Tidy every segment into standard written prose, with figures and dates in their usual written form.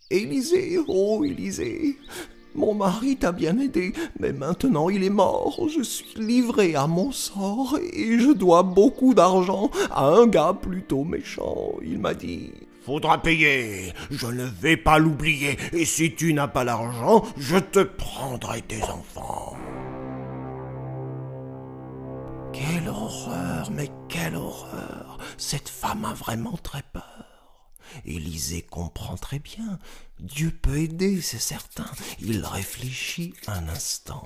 Élisée, oh Élisée, mon mari t'a bien aidé, mais maintenant il est mort. Je suis livré à mon sort et je dois beaucoup d'argent à un gars plutôt méchant. Il m'a dit: faudra payer, je ne vais pas l'oublier, et si tu n'as pas l'argent, je te prendrai tes enfants. Quelle horreur, mais quelle horreur! Cette femme a vraiment très peur. Élisée comprend très bien. Dieu peut aider, c'est certain. Il réfléchit un instant.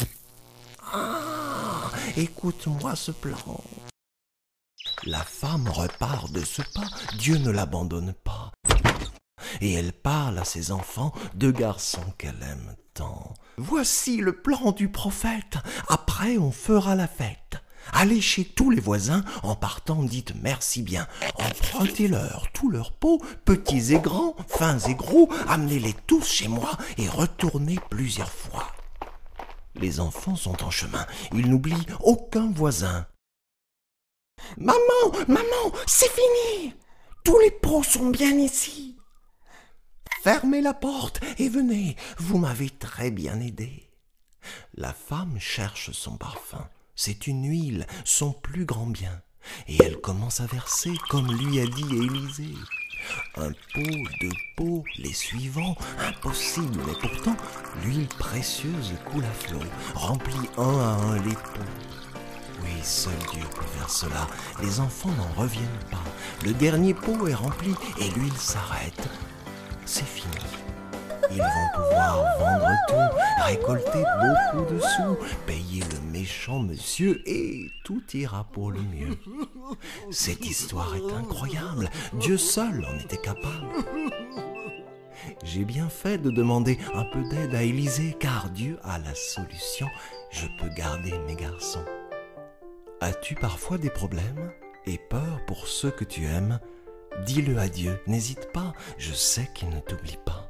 Ah, écoute-moi ce plan. La femme repart de ce pas. Dieu ne l'abandonne pas. Et elle parle à ses enfants, deux garçons qu'elle aime tant. Voici le plan du prophète. Après, on fera la fête. Allez chez tous les voisins, en partant dites merci bien. Empruntez-leur tous leurs pots, petits et grands, fins et gros, amenez-les tous chez moi et retournez plusieurs fois. Les enfants sont en chemin, ils n'oublient aucun voisin. Maman, maman, c'est fini! Tous les pots sont bien ici. Fermez la porte et venez, vous m'avez très bien aidé. La femme cherche son parfum. C'est une huile, son plus grand bien. Et elle commence à verser, comme lui a dit Élisée. Un pot, deux pots, les suivants, impossible, mais pourtant, l'huile précieuse coule à flot, remplit un à un les pots. Oui, seul Dieu peut faire cela, les enfants n'en reviennent pas. Le dernier pot est rempli et l'huile s'arrête. C'est fini. Ils vont pouvoir vendre tout, récolter beaucoup de sous, payer le méchant monsieur et tout ira pour le mieux. Cette histoire est incroyable, Dieu seul en était capable. J'ai bien fait de demander un peu d'aide à Élisée, car Dieu a la solution, je peux garder mes garçons. As-tu parfois des problèmes et peur pour ceux que tu aimes? Dis-le à Dieu, n'hésite pas, je sais qu'il ne t'oublie pas.